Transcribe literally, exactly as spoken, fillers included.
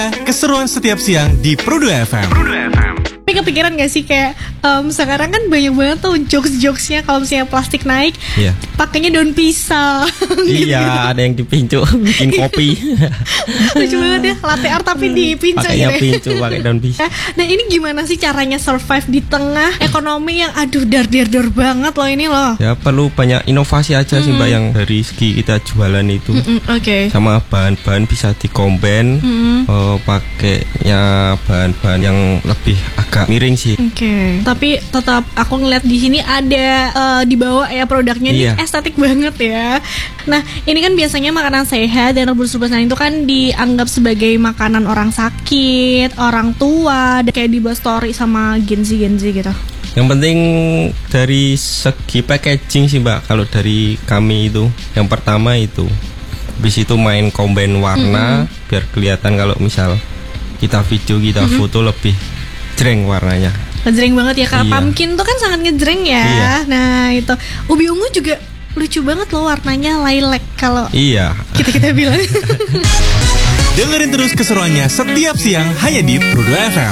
Iya, keseruan setiap siang di Prudu F M. Prudu F M. Tapi kepikiran gak sih kayak um, sekarang kan banyak banget tuh jokes-jokesnya kalau misalnya plastik naik, yeah. pakainya daun pisang. Iya, ada yang dipincu bikin kopi. Lucu banget ya, latte art tapi dipincu pakainya gitu. pincu, pakai daun pisang. Nah ini gimana sih caranya survive di tengah ekonomi yang aduh dar-dar-dar banget loh ini loh. Ya perlu banyak inovasi aja mm-hmm. sih Mbak, yang dari segi kita jualan itu. Mm-hmm, Oke. Okay. Sama bahan-bahan bisa dikomben, mm-hmm. uh, pakainya bahan-bahan yang lebih agak miring sih. Oke. Okay. Tapi tetap aku ngeliat di sini ada uh, dibawa ya produknya iya. Nih estetik banget ya. Nah ini kan biasanya makanan sehat dan rebus-rebusan itu kan dianggap sebagai makanan orang sakit, orang tua, kayak dibuat story sama Genzi-Genzi gitu. Yang penting dari segi packaging sih Mbak, kalau dari kami itu yang pertama itu habis itu main combine warna mm-hmm. biar kelihatan kalau misal kita video kita mm-hmm. foto lebih jreng warnanya. Ngejreng banget ya, karena iya. pumpkin tuh kan sangat ngejreng ya. Iya. Nah itu ubi ungu juga lucu banget loh, warnanya lilac kalau iya. kita kita bilang. Dengerin terus keseruannya setiap siang hanya di Prudu F M.